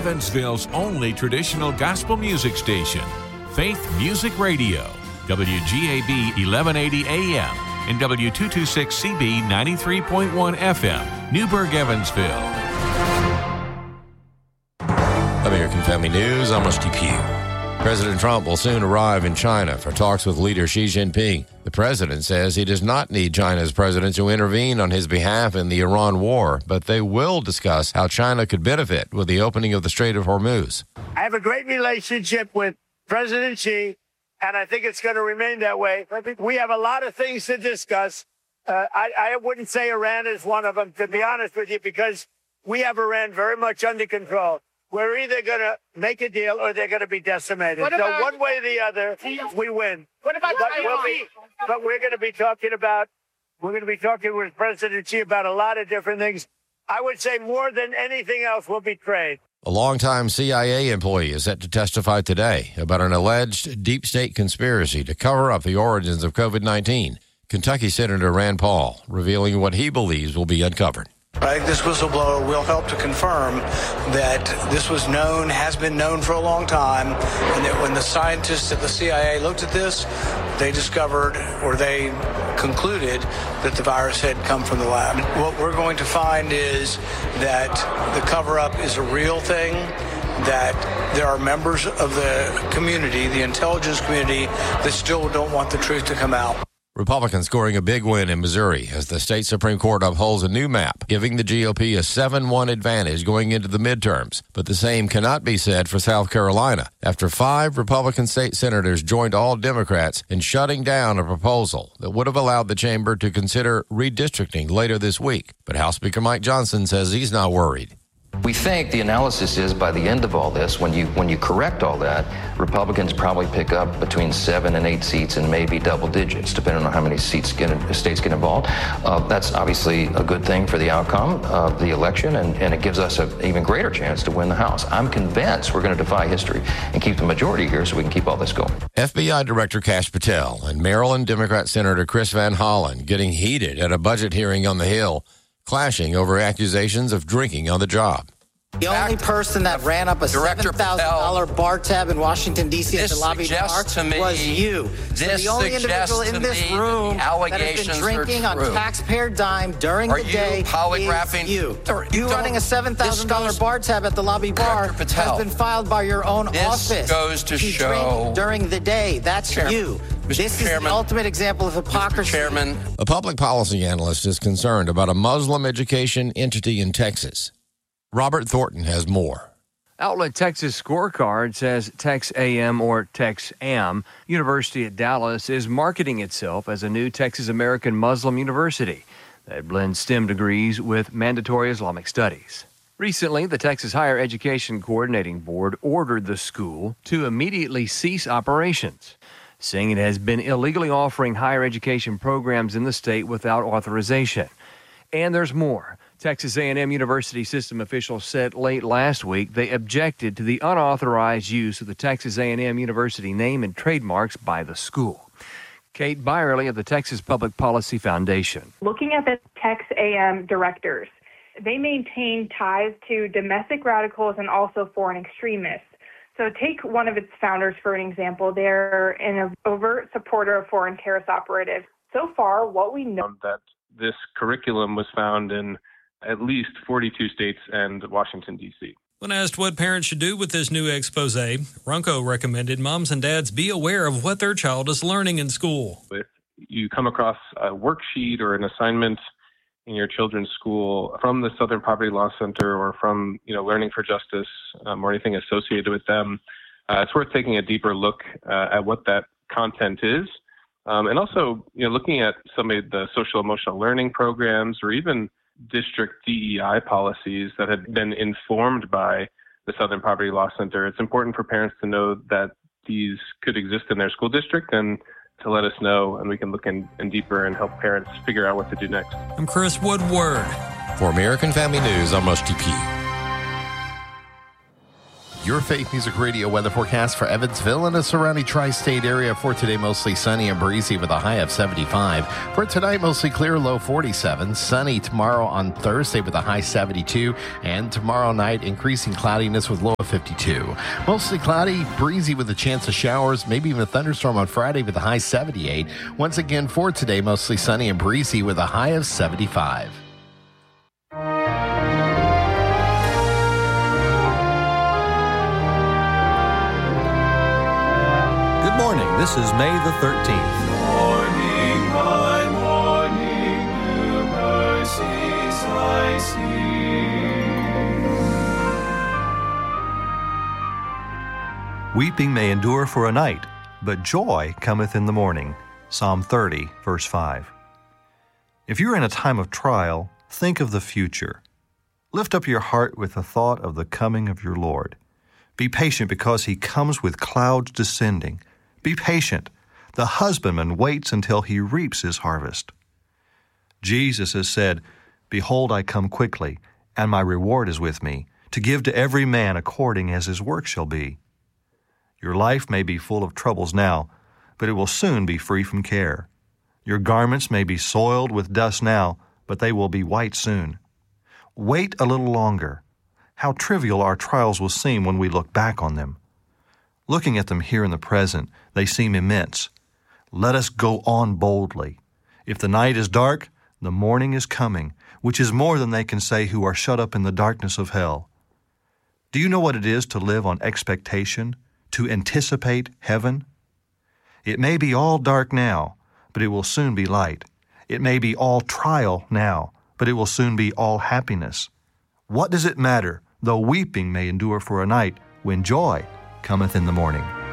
Evansville's only traditional gospel music station, Faith Music Radio, WGAB 1180 AM and W226CB 93.1 FM, Newburgh, Evansville. American Family News, I'm Rusty Pugh. President Trump will soon arrive in China for talks with leader Xi Jinping. The president says he does not need China's president to intervene on his behalf in the Iran war, but they will discuss how China could benefit with the opening of the Strait of Hormuz. I have a great relationship with President Xi, and I think it's going to remain that way. I think we have a lot of things to discuss. I wouldn't say Iran is one of them, to be honest with you, because we have Iran very much under control. We're either going to make a deal or they're going to be decimated. So one way or the other, we win. What about but we're going to be talking with President Xi about a lot of different things. I would say more than anything else will be trade. A longtime CIA employee is set to testify today about an alleged deep state conspiracy to cover up the origins of COVID-19. Kentucky Senator Rand Paul revealing what he believes will be uncovered. I think this whistleblower will help to confirm that this was known, has been known for a long time, and that when the scientists at the CIA looked at this, they discovered or they concluded that the virus had come from the lab. What we're going to find is that the cover-up is a real thing, that there are members of the community, the intelligence community, that still don't want the truth to come out. Republicans scoring a big win in Missouri as the state Supreme Court upholds a new map, giving the GOP a 7-1 advantage going into the midterms. But the same cannot be said for South Carolina, after 5 Republican state senators joined all Democrats in shutting down a proposal that would have allowed the chamber to consider redistricting later this week. But House Speaker Mike Johnson says he's not worried. We think the analysis is by the end of all this, when you correct all that, Republicans probably pick up between 7 and 8 seats and maybe double digits, depending on how many states get involved. That's obviously a good thing for the outcome of the election, and it gives us an even greater chance to win the House. I'm convinced we're going to defy history and keep the majority here so we can keep all this going. FBI Director Kash Patel and Maryland Democrat Senator Chris Van Hollen getting heated at a budget hearing on the Hill, clashing over accusations of drinking on the job. The only person that ran up a $7,000 bar tab in Washington, D.C. at the lobby bar was you. So the only individual in this room that has been drinking on taxpayer dime during the day is you. You running a $7,000 bar tab at the lobby bar has been filed by your own office. This goes to show during the day. That's you. This is the ultimate example of hypocrisy. A public policy analyst is concerned about a Muslim education entity in Texas. Robert Thornton has more. Outlet Texas Scorecard says Tex-AM or Tex-AM University at Dallas is marketing itself as a new Texas American Muslim university that blends STEM degrees with mandatory Islamic studies. Recently, the Texas Higher Education Coordinating Board ordered the school to immediately cease operations, saying it has been illegally offering higher education programs in the state without authorization. And there's more. Texas A&M University system officials said late last week they objected to the unauthorized use of the Texas A&M University name and trademarks by the school. Kate Byerly of the Texas Public Policy Foundation. Looking at the Tex A&M directors, they maintain ties to domestic radicals and also foreign extremists. So take one of its founders for an example. They're an overt supporter of foreign terrorist operatives. So far, what we know that this curriculum was found in at least 42 states and Washington, D.C. When asked what parents should do with this new expose, Runco recommended moms and dads be aware of what their child is learning in school. If you come across a worksheet or an assignment in your children's school from the Southern Poverty Law Center or from Learning for Justice or anything associated with them, it's worth taking a deeper look at what that content is. And also, looking at some of the social emotional learning programs or even district DEI policies that had been informed by the Southern Poverty Law Center. It's important for parents to know that these could exist in their school district and to let us know, and we can look in deeper and help parents figure out what to do next. I'm Chris Woodward. For American Family News, I'm Rusty Pugh. Your Faith Music Radio weather forecast for Evansville and the surrounding tri-state area. For today, mostly sunny and breezy with a high of 75. For tonight, mostly clear, low 47. Sunny tomorrow on Thursday with a high 72. And tomorrow night, increasing cloudiness with low of 52. Mostly cloudy, breezy with a chance of showers, maybe even a thunderstorm on Friday with a high 78. Once again, for today, mostly sunny and breezy with a high of 75. Good morning. This is May the 13th. Morning by morning, new mercies I see. Weeping may endure for a night, but joy cometh in the morning. Psalm 30, verse 5. If you're in a time of trial, think of the future. Lift up your heart with the thought of the coming of your Lord. Be patient because He comes with clouds descending. Be patient. The husbandman waits until he reaps his harvest. Jesus has said, Behold, I come quickly, and my reward is with me, to give to every man according as his work shall be. Your life may be full of troubles now, but it will soon be free from care. Your garments may be soiled with dust now, but they will be white soon. Wait a little longer. How trivial our trials will seem when we look back on them. Looking at them here in the present, they seem immense. Let us go on boldly. If the night is dark, the morning is coming, which is more than they can say who are shut up in the darkness of hell. Do you know what it is to live on expectation, to anticipate heaven? It may be all dark now, but it will soon be light. It may be all trial now, but it will soon be all happiness. What does it matter, though weeping may endure for a night, when joy cometh in the morning?